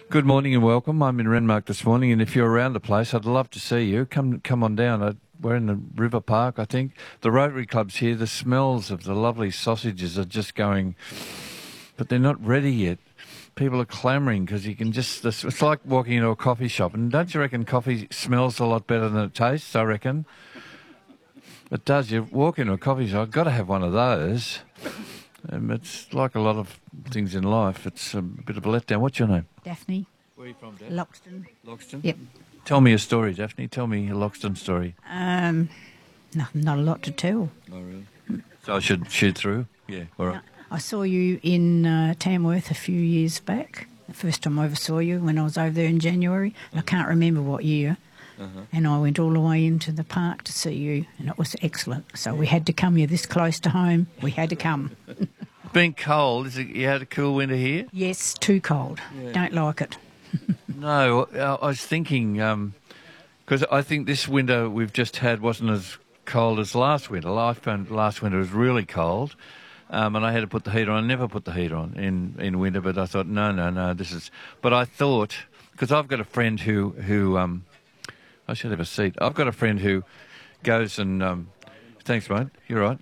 Good morning and welcome. I'm in Renmark this morning, and if you're around the place, I'd love to see you. Come on down. We're in the River Park, I think. The Rotary Club's here. The smells of the lovely sausages are just going, but they're not ready yet. People are clamouring because you can just... It's like walking into a coffee shop. And don't you reckon coffee smells a lot better than it tastes, I reckon? It does. You walk into a coffee shop, I've got to have one of those. It's like a lot of things in life. It's a bit of a letdown. What's your name? Daphne. Where are you from, Daph? Loxton. Loxton? Yep. Tell me a story, Daphne. Tell me a Loxton story. Not a lot to tell. Oh, really? So I should shoot through? Yeah, all right. No, I saw you in Tamworth a few years back. The first time I ever saw you when I was over there in January. I can't remember what year. And I went all the way into the park to see you, and it was excellent. So we had to come here this close to home. We had to come. Being cold, you had a cool winter here? Yes, too cold. Yeah. Don't like it. No, I was thinking, because I think this winter we've just had wasn't as cold as last winter. I found last winter was really cold, and I had to put the heater on. I never put the heater on in winter, but I thought, no, this is... But I thought, because I've got a friend who I should have a seat. I've got a friend who goes and... thanks, mate. You're right.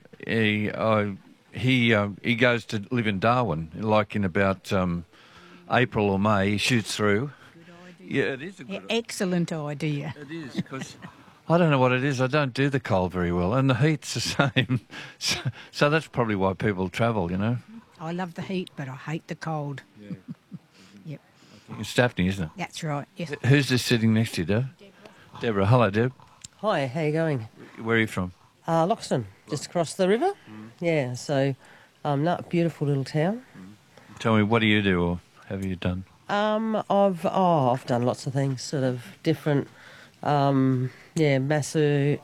He goes to live in Darwin, like in about April or May. He shoots through. Yeah, it is a good... Excellent idea. It is, because I don't know what it is. I don't do the cold very well, and the heat's the same. So that's probably why people travel, you know. I love the heat, but I hate the cold. Yeah. Yep. It's Daphne, isn't it? That's right, yes. Who's this sitting next to you, Deb? Deborah. Hello, Deb. Hi, how you going? Where are you from? Loxton, just across the river. Yeah, so beautiful little town. Tell me, what do you do or have you done? I've done lots of things, sort of different. Masseur,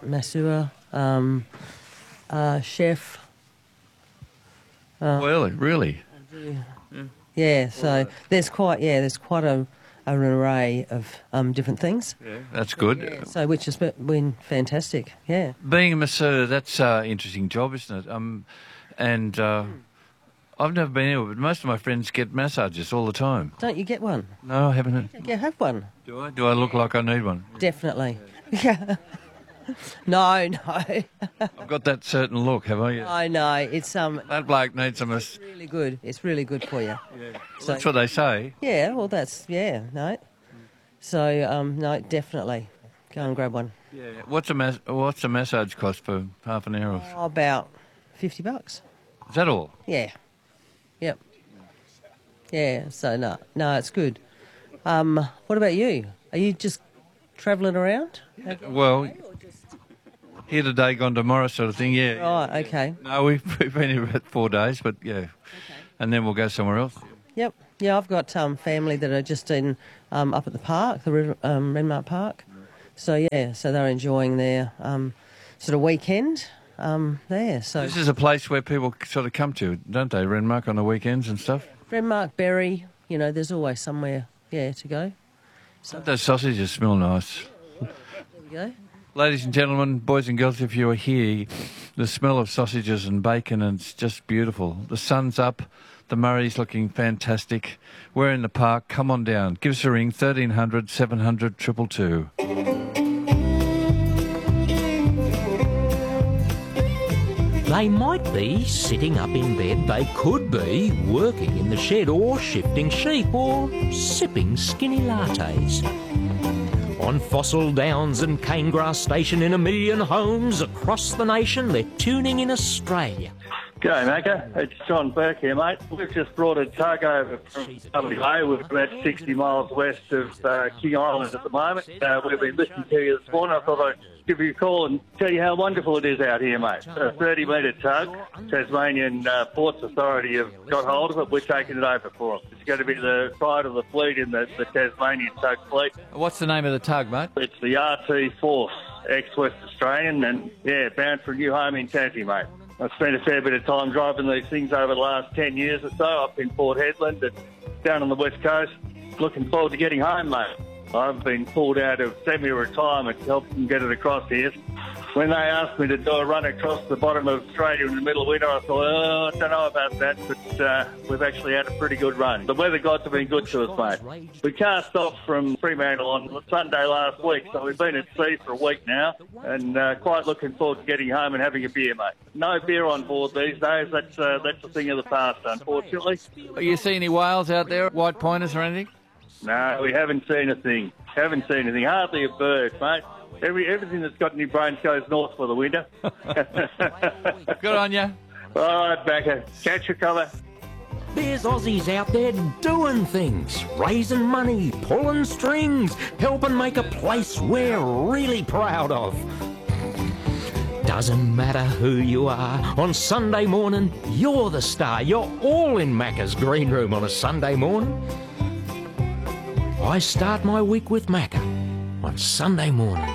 chef. Well, really? Yeah, so there's quite an array of different things. Yeah, that's good. Yeah, so which has been fantastic. Yeah. Being a masseur, that's an interesting job, isn't it? I've never been ill, but most of my friends get massages all the time. Don't you get one? No, I haven't. Yeah, have one. Do I? Do I look like I need one? Definitely. Yeah. No. I've got that certain look, have I? Yeah. I know. It's that bloke needs some. It's really good. It's really good for you. Yeah. Well, so, that's what they say. Yeah. Well, no. So no, definitely go and grab one. Yeah. What's a massage cost for half an hour? About $50. Is that all? Yeah. Yep. Yeah. So no, it's good. What about you? Are you just travelling around? Well, here today, gone tomorrow, sort of thing. Yeah. Right. Okay. No, we've been here about 4 days, but yeah, and then we'll go somewhere else. Yep. Yeah, I've got family that are just in up at the park, the river, Renmark Park. So yeah, so they're enjoying their sort of weekend there. So this is a place where people sort of come to, don't they? Renmark on the weekends and stuff. Renmark, Berry, there's always somewhere, to go. So those sausages smell nice. There we go. Ladies and gentlemen, boys and girls, if you are here, the smell of sausages and bacon, and it's just beautiful. The sun's up, the Murray's looking fantastic. We're in the park. Come on down. Give us a ring, 1300 700 222. They might be sitting up in bed, they could be working in the shed or shifting sheep or sipping skinny lattes. On Fossil Downs and Canegrass Station in a million homes across the nation, they're tuning in Australia. G'day, Macca. It's John Burke here, mate. We've just brought a tug over from WA. We're about 60 miles west of King Island at the moment. We've been listening to you this morning. I thought I'd give you a call and tell you how wonderful it is out here, mate. A 30-metre tug. Tasmanian Ports Authority have got hold of it. We're taking it over for them. It's going to be the pride of the fleet in the Tasmanian tug fleet. What's the name of the tug, mate? It's the RT Force, ex-West Australian, and, bound for a new home in Tassie, mate. I've spent a fair bit of time driving these things over the last 10 years or so, up in Port Hedland and down on the West Coast. Looking forward to getting home, mate. I've been pulled out of semi-retirement to help them get it across here. when they asked me to do a run across the bottom of Australia in the middle of winter, I thought, I don't know about that, but we've actually had a pretty good run. The weather gods have been good to us, mate. We cast off from Fremantle on Sunday last week, so we've been at sea for a week now, and quite looking forward to getting home and having a beer, mate. No beer on board these days. That's a thing of the past, unfortunately. You see any whales out there, white pointers or anything? No, we haven't seen a thing. Hardly a bird, mate. Everything that's got any brains goes north for the winter. Good on you. All right, Backer. Catch your cover. There's Aussies out there doing things, raising money, pulling strings, helping make a place we're really proud of. Doesn't matter who you are, on Sunday morning, you're the star. You're all in Macca's green room on a Sunday morning. I start my week with Macca on Sunday morning.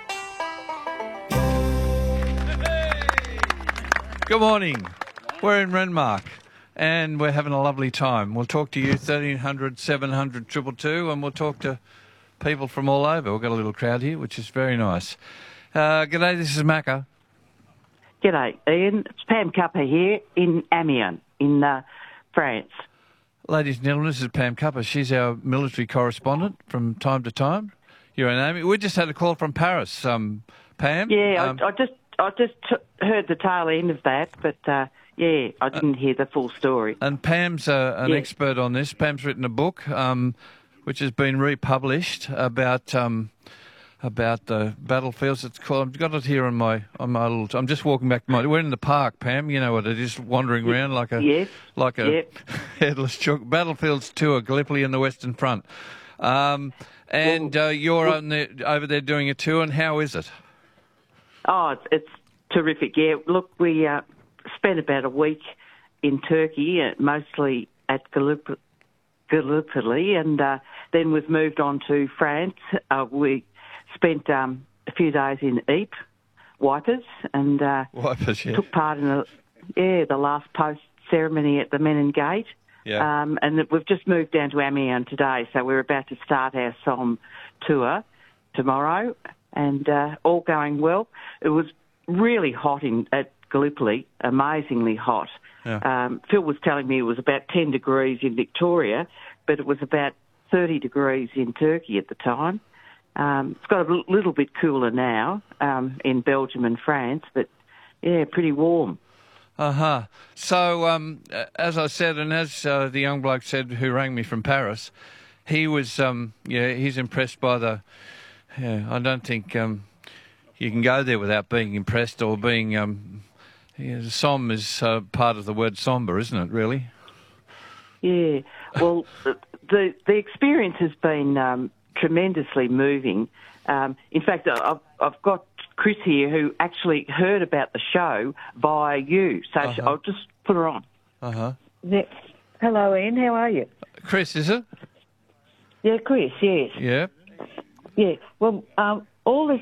Good morning. We're in Renmark and we're having a lovely time. We'll talk to you 1300 700 222 and we'll talk to people from all over. We've got a little crowd here, which is very nice. G'day, this is Macca. G'day, Ian. It's Pam Cupper here in Amiens, in France. Ladies and gentlemen, this is Pam Cupper. She's our military correspondent from time to time. You're in Amiens. We just had a call from Paris, Pam. Yeah, I just heard the tail end of that, but I didn't hear the full story. And Pam's an expert on this. Pam's written a book which has been republished about the battlefields. It's called. I've got it here on my little. I'm just walking back to my. We're in the park, Pam. You know what it is, wandering around like a headless chook. Battlefields tour, Gallipoli and the Western Front. You're over there doing a tour, and how is it? Oh, it's terrific. Yeah, look, we spent about a week in Turkey, mostly at Gallipoli, and then we've moved on to France. We spent a few days in Ypres, Wipers, and took part in the last post ceremony at the Menin Gate. Yeah. And we've just moved down to Amiens today, so we're about to start our Somme tour tomorrow, and all going well. It was really hot at Gallipoli, amazingly hot. Yeah. Phil was telling me it was about 10 degrees in Victoria, but it was about 30 degrees in Turkey at the time. It's got a little bit cooler now in Belgium and France, but, yeah, pretty warm. Uh-huh. So, as I said, and as the young bloke said who rang me from Paris, he was, he's impressed by the... Yeah, I don't think you can go there without being impressed or being... Somme is part of the word sombre, isn't it, really? Yeah. Well, the experience has been tremendously moving. In fact, I've got Chris here who actually heard about the show via you. So I'll just put her on. Uh-huh. Yeah. Hello, Ian. How are you? Chris, is it? Yeah, Chris, yes. Yeah. Yeah. Well, all this